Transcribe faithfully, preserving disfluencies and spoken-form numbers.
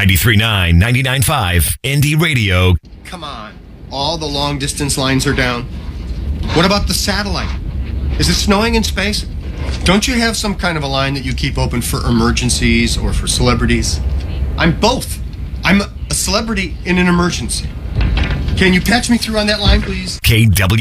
ninety-three point nine, ninety-nine point five, Indie Radio. Come on. All the long distance lines are down. What about the satellite? Is it snowing in space? Don't you have some kind of a line that you keep open for emergencies or for celebrities? I'm both. I'm a celebrity in an emergency. Can you patch me through on that line, please? K W